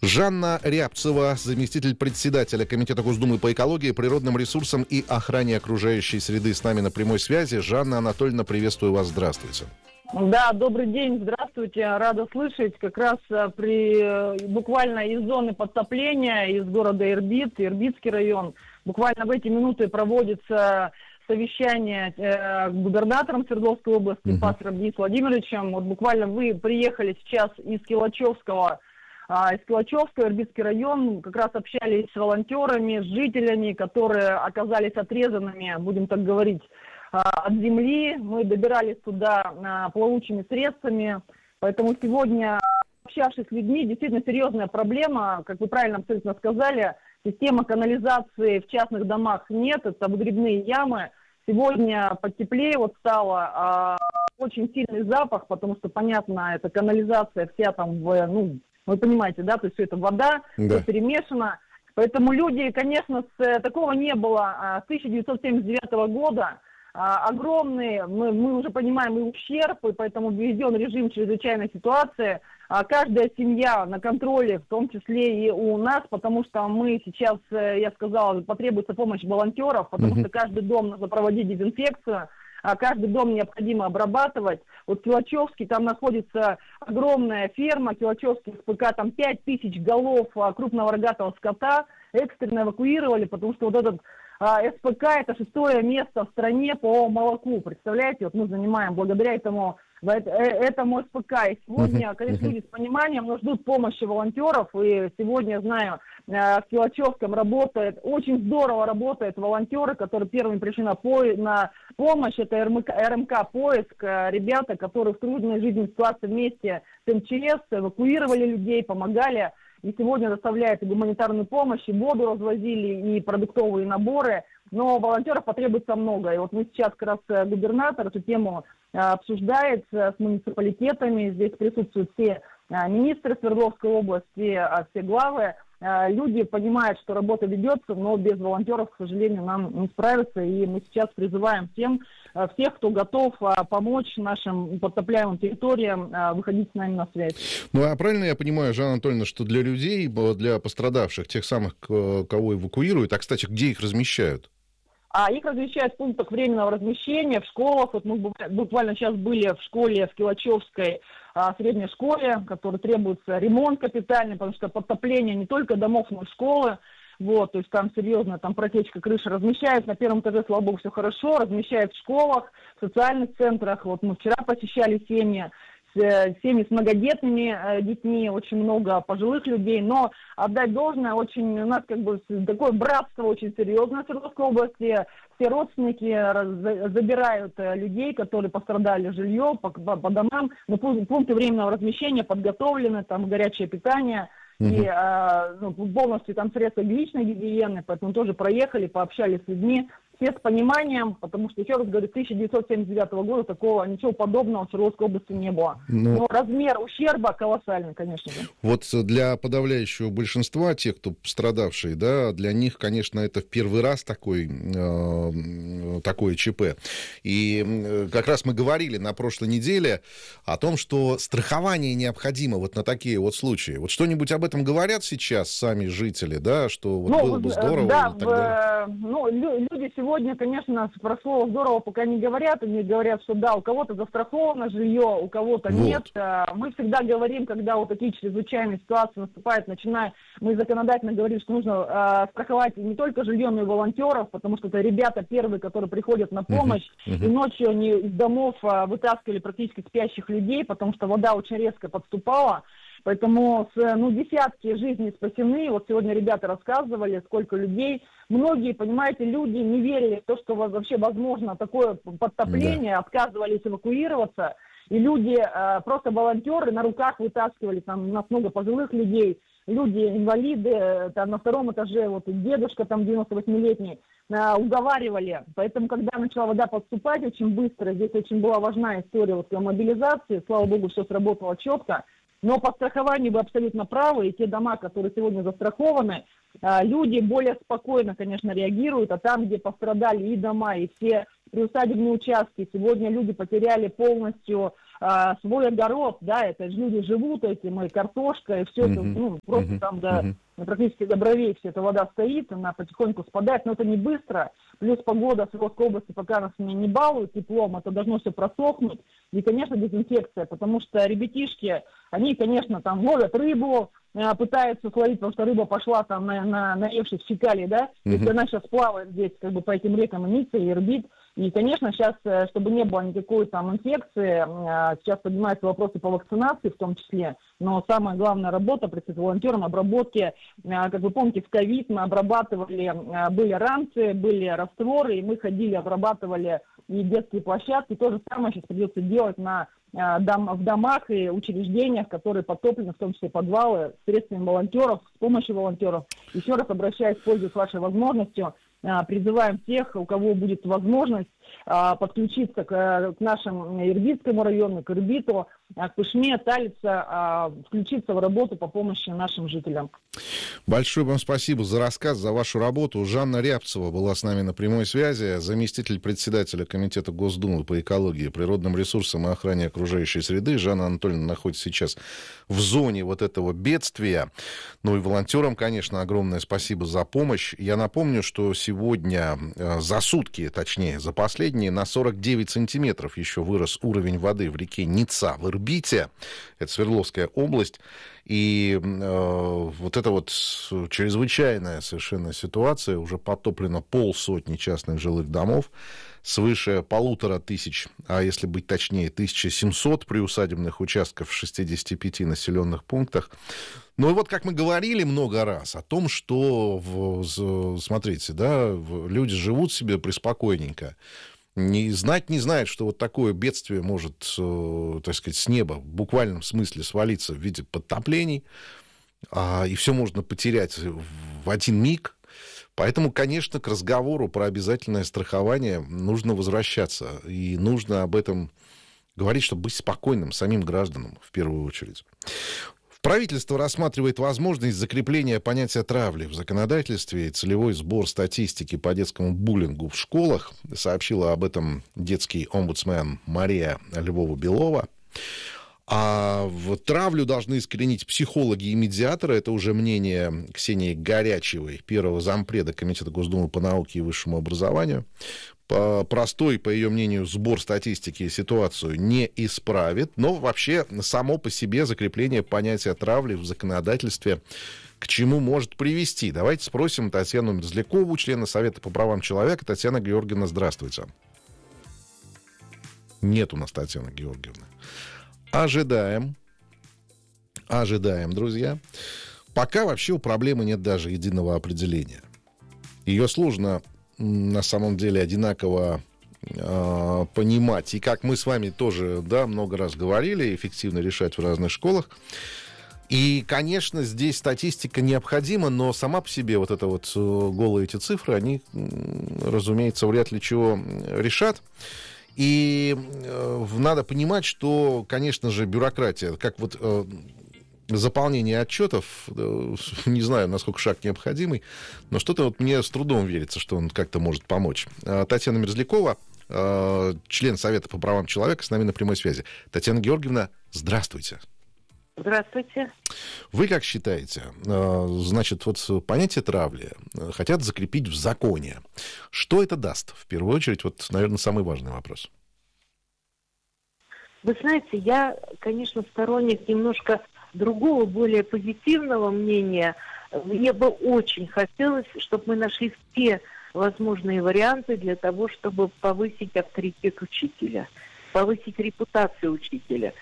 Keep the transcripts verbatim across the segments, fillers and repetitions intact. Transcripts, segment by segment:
Жанна Рябцева, заместитель председателя Комитета Госдумы по экологии, природным ресурсам и охране окружающей среды, с нами на прямой связи. Жанна Анатольевна, приветствую вас, здравствуйте. Да, добрый день, здравствуйте, рада слышать. Как раз при, буквально из зоны подтопления, из города Ирбит, Ирбитский район, буквально в эти минуты проводится совещание э, губернатором Свердловской области, uh-huh. пастором Денисом Владимировичем. Вот буквально вы приехали сейчас из Килачевского, э, из Килачевского, Ирбитский район, как раз общались с волонтерами, с жителями, которые оказались отрезанными, будем так говорить, от земли. Мы добирались туда плавучими средствами, поэтому сегодня, общавшись с людьми, действительно серьезная проблема, как вы правильно абсолютно сказали, система канализации в частных домах нет, это выгребные ямы. Сегодня потеплее вот стало, а, очень сильный запах, потому что, понятно, это канализация вся там, в, ну, вы понимаете, да, то есть все это вода, да. все перемешано. Поэтому люди, конечно, с, такого не было а, с тысяча девятьсот семьдесят девятого года. А, огромный, мы, мы уже понимаем, и ущерб, и поэтому введен режим чрезвычайной ситуации. А каждая семья на контроле, в том числе и у нас, потому что мы сейчас, я сказала, потребуется помощь волонтеров, потому uh-huh. что каждый дом нужно проводить дезинфекцию, а каждый дом необходимо обрабатывать. Вот Килачевский, там находится огромная ферма, Килачевский СПК, там пять тысяч голов крупного рогатого скота экстренно эвакуировали, потому что вот этот а, СПК это шестое место в стране по молоку, представляете, вот мы занимаем благодаря этому, этому СПК. И сегодня, uh-huh. конечно, люди с пониманием, но ждут помощи волонтеров, и сегодня, знаю, в Килачевском работает, очень здорово работают волонтеры, которые первыми пришли на, по... на помощь, это РМК, РМК «Поиск», ребята, которые в трудной жизненной ситуации вместе с МЧС эвакуировали людей, помогали. И сегодня доставляют и гуманитарную помощь, и воду развозили, и продуктовые наборы. Но волонтеров потребуется много. И вот мы сейчас как раз губернатор эту тему обсуждает с муниципалитетами. Здесь присутствуют все министры Свердловской области, все главы. Люди понимают, что работа ведется, но без волонтеров, к сожалению, нам не справиться. И мы сейчас призываем всем, всех, кто готов помочь нашим подтопляемым территориям, выходить с нами на связь. Ну, а правильно я понимаю, Жанна Анатольевна, что для людей, для пострадавших, тех самых, кого эвакуируют, а, кстати, где их размещают? А их размещают в пунктах временного размещения, в школах. Вот мы буквально сейчас были в школе, в Килачевской а, средней школе, в которой требуется ремонт капитальный, потому что подтопление не только домов, но и школы. Вот, то есть там серьезно, там протечка крыши. Размещают на первом этаже, слава богу, все хорошо. Размещают в школах, в социальных центрах. Вот мы вчера посещали семьи. Семьи с многодетными э, детьми, очень много пожилых людей, но отдать должное, очень у нас как бы такое братство очень серьезное в Свердловской области. Все родственники раз, забирают э, людей, которые пострадали жилье по, по, по домам, но пункты временного размещения подготовлены, там горячее питание. И э, ну, полностью там средства личной гигиены, поэтому тоже проехали, пообщались с людьми, все с пониманием, потому что, еще раз говорю, с тысяча девятьсот семьдесят девятого года такого, ничего подобного в Свердловской области не было. Но, Но размер ущерба колоссальный, конечно же. Вот для подавляющего большинства тех, кто пострадавшие, да, для них, конечно, это в первый раз такой, э, такое ЧП. И как раз мы говорили на прошлой неделе о том, что страхование необходимо вот на такие вот случаи. Вот что-нибудь об этом говорят сейчас сами жители, да, что вот ну, было бы здорово да, и так далее? Ну, люди сегодня, конечно, про слово «здорово» пока не говорят. Они говорят, что да, у кого-то застраховано жилье, у кого-то вот. Нет. Мы всегда говорим, когда вот такие чрезвычайные ситуации наступают, начиная, мы законодательно говорим, что нужно э, страховать не только жилье, но и волонтеров, потому что это ребята первые, которые приходят на помощь. Uh-huh. Uh-huh. И ночью они из домов э, вытаскивали практически спящих людей, потому что вода очень резко подступала. Поэтому ну, десятки жизней спасены. Вот сегодня ребята рассказывали, сколько людей. Многие, понимаете, люди не верили в то, что вообще возможно такое подтопление, да. Отказывались эвакуироваться. И люди, просто волонтеры на руках вытаскивали, там у нас много пожилых людей, люди, инвалиды, там на втором этаже, вот дедушка там девяностовосьмилетний, уговаривали. Поэтому, когда начала вода подступать очень быстро, здесь очень была важна история вот мобилизации, слава богу, все сработало четко. Но по страхованию вы абсолютно правы, и те дома, которые сегодня застрахованы, люди более спокойно, конечно, реагируют, а там, где пострадали и дома, и все приусадебные участки, сегодня люди потеряли полностью а, свой огород, да, это же люди живут этим, и картошка, и все uh-huh. это, ну, просто uh-huh. там, да, uh-huh. практически до бровей вся эта вода стоит, она потихоньку спадает, но это не быстро, плюс погода в Свердловской области пока нас не, не балует теплом, это должно все просохнуть, и, конечно, дезинфекция, потому что ребятишки, они, конечно, там ловят рыбу, пытаются словить, потому что рыба пошла там на, на, наевшись фекалий, да, uh-huh. если она сейчас плавает здесь, как бы по этим рекам Ницца и Ирбит, и, конечно, сейчас, чтобы не было никакой там инфекции, сейчас поднимаются вопросы по вакцинации в том числе, но самая главная работа предстоит волонтерам обработки, как вы помните, в ковид мы обрабатывали, были ранцы, были растворы, и мы ходили, обрабатывали и детские площадки, то же самое сейчас придется делать на дом, в домах и учреждениях, которые подтоплены, в том числе подвалы, средствами волонтеров, с помощью волонтеров. Еще раз обращаюсь, пользуясь вашей возможностью, призываем всех, у кого будет возможность, подключиться к, к нашему Ирбитскому району, к Ирбиту, к Пышме, Талице, включиться в работу по помощи нашим жителям. Большое вам спасибо за рассказ, за вашу работу. Жанна Рябцева была с нами на прямой связи, заместитель председателя Комитета Госдумы по экологии, природным ресурсам и охране окружающей среды. Жанна Анатольевна находится сейчас в зоне вот этого бедствия. Ну и волонтерам, конечно, огромное спасибо за помощь. Я напомню, что сегодня, за сутки, точнее, за последние, на сорок девять сантиметров еще вырос уровень воды в реке Ницца в Ирбите. Это Свердловская область. И э, вот эта вот чрезвычайная совершенно ситуация, уже потоплено полсотни частных жилых домов, свыше полутора тысяч, а если быть точнее, тысяча семьсот приусадебных участков в шестидесяти пяти населенных пунктах. Ну и вот, как мы говорили много раз о том, что, в, смотрите, да, люди живут себе преспокойненько, не знать не знает, что вот такое бедствие может, э, так сказать, с неба в буквальном смысле свалиться в виде подтоплений, а, и все можно потерять в один миг. Поэтому, конечно, к разговору про обязательное страхование нужно возвращаться, и нужно об этом говорить, чтобы быть спокойным самим гражданам в первую очередь. Правительство рассматривает возможность закрепления понятия травли в законодательстве и целевой сбор статистики по детскому буллингу в школах. Сообщила об этом детский омбудсмен Мария Львова-Белова. А в травлю должны искоренить психологи и медиаторы. Это уже мнение Ксении Горячевой, первого зампреда Комитета Госдумы по науке и высшему образованию. Простой, по ее мнению, сбор статистики ситуацию не исправит, но вообще само по себе закрепление понятия травли в законодательстве к чему может привести. Давайте спросим Татьяну Мерзлякову, члена Совета по правам человека. Татьяна Георгиевна, здравствуйте. Нет у нас Татьяны Георгиевны. Ожидаем. Ожидаем, друзья. Пока вообще у проблемы нет даже единого определения. Ее сложно на самом деле одинаково э, понимать. И как мы с вами тоже, да, много раз говорили, эффективно решать в разных школах. И, конечно, здесь статистика необходима, но сама по себе вот это вот голые эти цифры, они, разумеется, вряд ли чего решат. И э, надо понимать, что, конечно же, бюрократия, как вот э, заполнение отчетов, э, не знаю, насколько шаг необходимый, но что-то вот мне с трудом верится, что он как-то может помочь. Э, Татьяна Мерзлякова, э, член Совета по правам человека, с нами на прямой связи. Татьяна Георгиевна, здравствуйте. Здравствуйте. Вы как считаете, значит, вот понятие травли хотят закрепить в законе. Что это даст? В первую очередь, вот, наверное, самый важный вопрос. Вы знаете, я, конечно, сторонник немножко другого, более позитивного мнения. Мне бы очень хотелось, чтобы мы нашли все возможные варианты для того, чтобы повысить авторитет учителя, повысить репутацию учителя.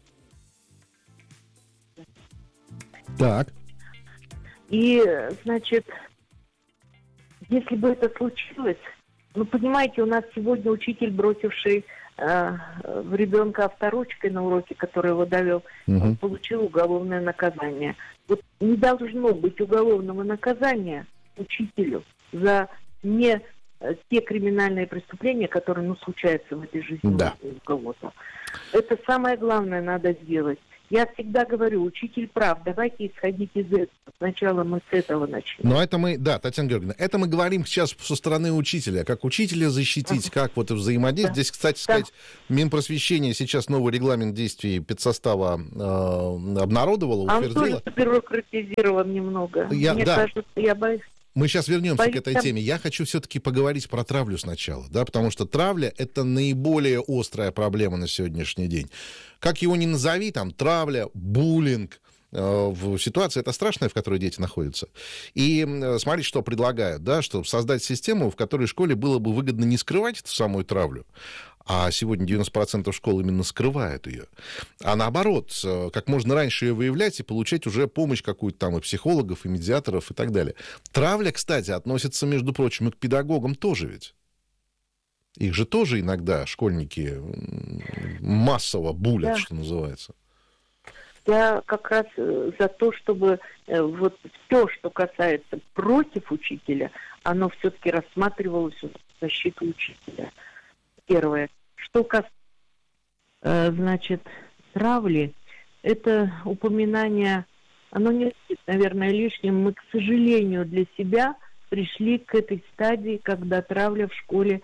Так. И, значит, если бы это случилось, ну, понимаете, у нас сегодня учитель, бросивший э, в ребенка авторучкой на уроке, который его довел, угу. он получил уголовное наказание. Вот не должно быть уголовного наказания учителю за не те криминальные преступления, которые, ну, случаются в этой жизни да. у кого-то. Это самое главное надо сделать. Я всегда говорю, учитель прав, давайте исходить из этого. Сначала мы с этого начнем. Но это мы, да, Татьяна Георгиевна, это мы говорим сейчас со стороны учителя. Как учителя защитить, uh-huh. как вот взаимодействовать. Да. Здесь, кстати сказать, да. Минпросвещение сейчас новый регламент действий педсостава э, обнародовало, утвердило. Он тоже бюрократизирован немного. Я, Мне да. кажется, я боюсь. Мы сейчас вернемся Боюсь, к этой там... теме. Я хочу все-таки поговорить про травлю сначала, да, потому что травля — это наиболее острая проблема на сегодняшний день. Как его ни назови, там, травля, буллинг, э, в ситуации это страшная, в которой дети находятся. И э, смотрите, что предлагают, да, чтобы создать систему, в которой школе было бы выгодно не скрывать эту самую травлю, а сегодня девяносто процентов школ именно скрывают ее. А наоборот, как можно раньше ее выявлять и получать уже помощь какую-то там и психологов, и медиаторов, и так далее. Травля, кстати, относится, между прочим, и к педагогам тоже ведь. Их же тоже иногда школьники массово булят, да. Что называется. Я как раз за то, чтобы вот все, что касается против учителя, оно все-таки рассматривалось в защиту учителя. Первое. Что касается, значит, травли, это упоминание, оно не будет, наверное, лишним. Мы, к сожалению, для себя пришли к этой стадии, когда травля в школе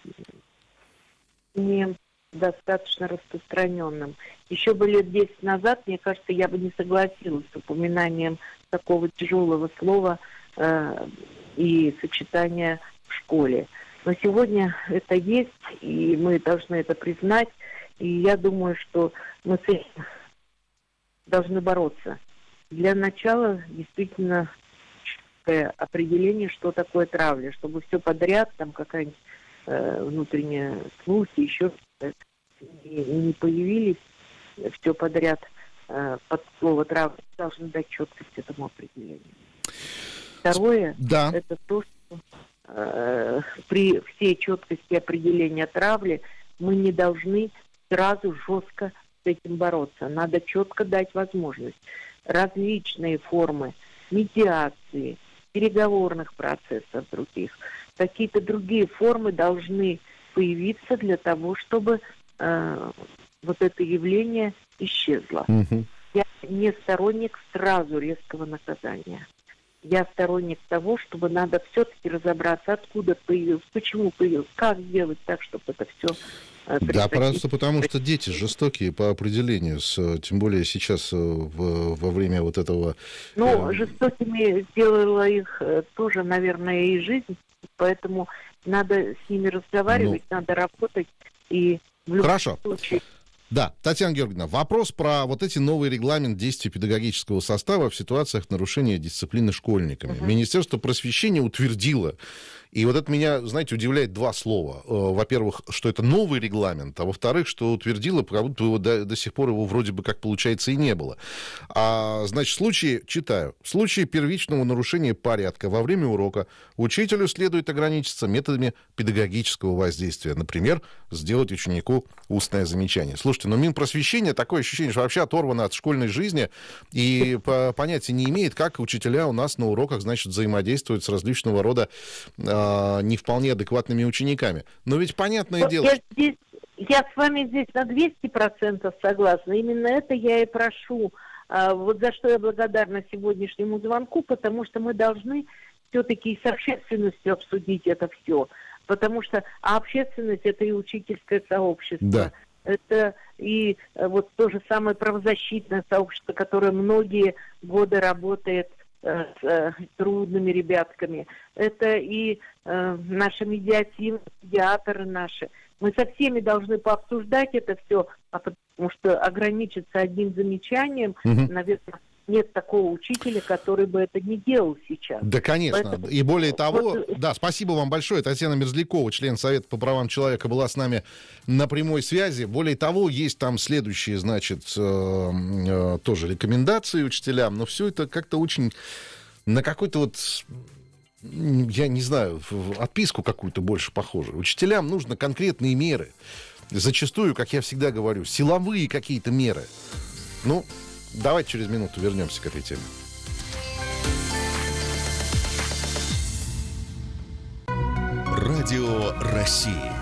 не достаточно распространенным. Еще бы лет десять назад, мне кажется, я бы не согласилась с упоминанием такого тяжелого слова э, и сочетания в школе. Но сегодня это есть, и мы должны это признать. И я думаю, что мы с этим должны бороться. Для начала действительно определение, что такое травля, чтобы все подряд, там какая-нибудь э, внутренняя слухи, еще что-то, не, не появились все подряд э, под слово травля, должны дать четкость этому определению. Второе, да. Это то, что при всей четкости определения травли мы не должны сразу жестко с этим бороться. Надо четко дать возможность. Различные формы медиации, переговорных процессов других, какие-то другие формы должны появиться для того, чтобы э, вот это явление исчезло. Mm-hmm. Я не сторонник сразу резкого наказания. Я сторонник того, чтобы надо все-таки разобраться, откуда появился, почему появился, как сделать так, чтобы это все... Да, просто потому что дети жестокие по определению, с, тем более сейчас в, во время вот этого... Ну, жестокими сделала их тоже, наверное, и жизнь, поэтому надо с ними разговаривать, ну... надо работать и в любом Хорошо. случае... Да, Татьяна Георгиевна, вопрос про вот эти новые регламенты действий педагогического состава в ситуациях нарушения дисциплины школьниками. Uh-huh. Министерство просвещения утвердило. И вот это меня, знаете, удивляет два слова. Во-первых, что это новый регламент, а во-вторых, что утвердило, как будто его до, до сих пор его вроде бы как получается и не было. А, значит, в случае, читаю, в случае первичного нарушения порядка во время урока учителю следует ограничиться методами педагогического воздействия. Например, сделать ученику устное замечание. Слушайте, но Минпросвещение, такое ощущение, что вообще оторвано от школьной жизни и понятия не имеет, как учителя у нас на уроках, значит, взаимодействуют с различного рода не вполне адекватными учениками. Но ведь понятное дело... Я, здесь, я с вами здесь на двести процентов согласна. Именно это я и прошу. Вот за что я благодарна сегодняшнему звонку, потому что мы должны все-таки с общественностью обсудить это все. Потому что а общественность — это и учительское сообщество. Да. Это и вот то же самое правозащитное сообщество, которое многие годы работает с э, трудными ребятками. Это и э, наши медиативы, медиаторы наши. Мы со всеми должны пообсуждать это все, а потому что ограничиться одним замечанием, угу. наверное, нет такого учителя, который бы это не делал сейчас. Да, конечно. Поэтому... И более того, вот... да, спасибо вам большое. Татьяна Мерзлякова, член Совета по правам человека, была с нами на прямой связи. Более того, есть там следующие, значит, э, э, тоже рекомендации учителям, но все это как-то очень на какой-то вот, я не знаю, отписку какую-то больше похоже. Учителям нужно конкретные меры. Зачастую, как я всегда говорю, силовые какие-то меры. Ну, давайте через минуту вернемся к этой теме. Радио России.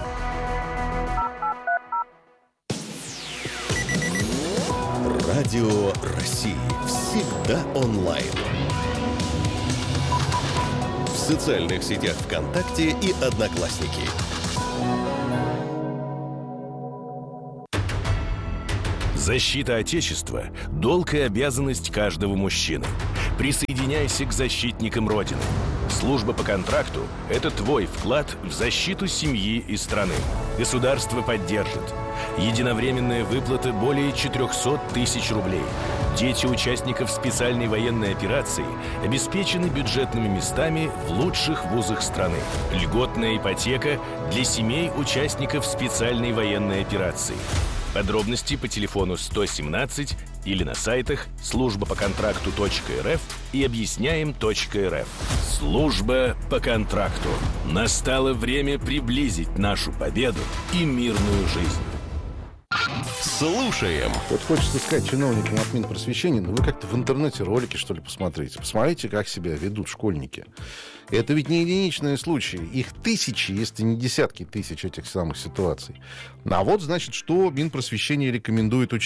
Радио России. Всегда онлайн. В социальных сетях ВКонтакте и Одноклассники. Защита Отечества – долг и обязанность каждого мужчины. Присоединяйся к защитникам Родины. Служба по контракту – это твой вклад в защиту семьи и страны. Государство поддержит. Единовременная выплата более четыреста тысяч рублей. Дети участников специальной военной операции обеспечены бюджетными местами в лучших вузах страны. Льготная ипотека для семей участников специальной военной операции. Подробности по телефону сто семнадцать или на сайтах служба по контракту точка эр эф и объясняем точка эр эф. Служба по контракту. Настало время приблизить нашу победу и мирную жизнь. Слушаем. Вот хочется сказать чиновникам от Минпросвещения, ну вы как-то в интернете ролики, что ли, посмотрите. Посмотрите, как себя ведут школьники. Это ведь не единичные случаи. Их тысячи, если не десятки тысяч этих самых ситуаций. А вот, значит, что Минпросвещение рекомендует учителям.